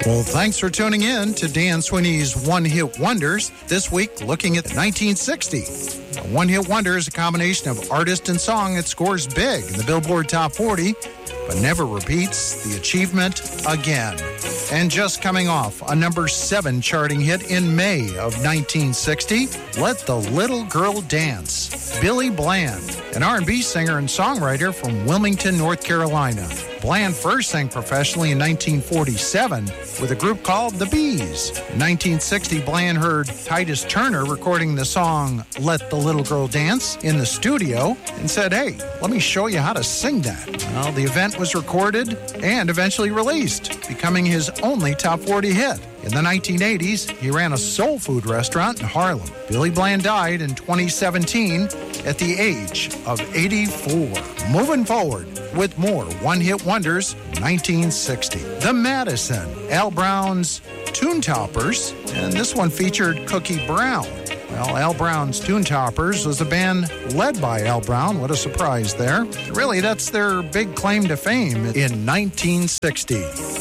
Well, thanks for tuning in to Dan Sweeney's One Hit Wonders. This week, looking at 1960. A One Hit Wonder is a combination of artist and song that scores big in the Billboard Top 40, but never repeats the achievement again. And just coming off a number 7 charting hit in May of 1960, Let the Little Girl Dance. Billy Bland, an R&B singer and songwriter from Wilmington, North Carolina. Bland first sang professionally in 1947 with a group called The Bees. In 1960, Bland heard Titus Turner recording the song Let the Little Girl Dance in the studio and said, "Hey, let me show you how to sing that." Well, the event was recorded and eventually released, becoming his only top 40 hit. In the 1980s, he ran a soul food restaurant in Harlem. Billy Bland died in 2017 at the age of 84. Moving forward with more one-hit wonders, 1960. The Madison, Al Brown's Tune Toppers, and this one featured Cookie Brown. Well, Al Brown's Tune Toppers was a band led by Al Brown. What a surprise there. Really, that's their big claim to fame in 1960.